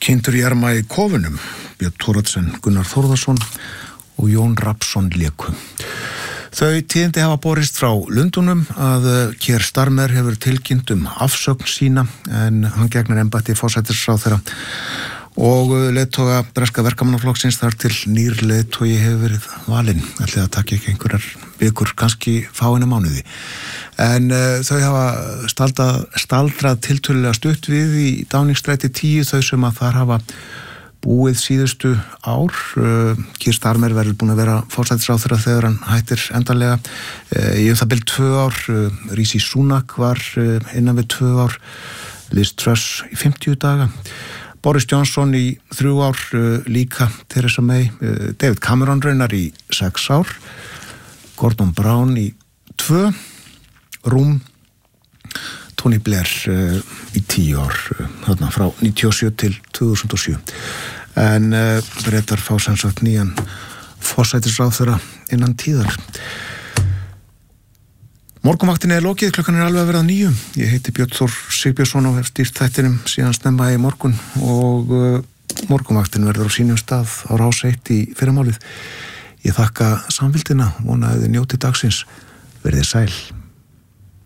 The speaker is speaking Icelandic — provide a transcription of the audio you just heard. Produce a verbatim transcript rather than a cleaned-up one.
Kindur jarma í kofunum, Björn Thoroddsen, Gunnar Þórðarsson og Jón Rafnsson léku. Þau tíðindi hafa borist frá Lundúnum að Keir Starmer hefur tilkynnt um afsögn sína en hann gegnir embætti forsætisráðherra og leiðtoga breska verkamannaflokksins þar til nýr leiðtogi hefur verið valinn. Ætli það taki ekki einhverjar vikur, kannski fáeina mánuði. En uh, þau hafa staldrað, staldrað tiltölulega stutt við í Downing-stræti tíu, þau sem að þar hafa búið síðustu ár. Uh, Keir Starmer verður búin að vera forsætisráðherra þegar hann hættir endanlega uh, í um það bil tvö ár. Uh, Rishi Sunak var uh, innan við tvö ár, Liz Truss í fimmtíu daga. Boris Johnson í þrjú ár, uh, líka Theresa May, uh, David Cameron raunar í sex ár, Gordon Brown í tvö, Rúm, Tony Blair uh, í tíu ár, uh, þarna frá níutíu og sjö til tvö þúsund og sjö. En uh, Bretar fá sem sagt nýjan forsætisráðherra innan tíðar. Morgunvaktinni er lokið, klukkan er alveg að verða níu. Ég heiti Björn Þór Sigbjörnsson og hef stýrt þættinum síðan snemma í morgun og uh, morgunvaktin verður á sínum stað á Rás eitt í fyrramálið. Ég þakka samfylgdina, vona að þið njótið dagsins. Verðið sæl.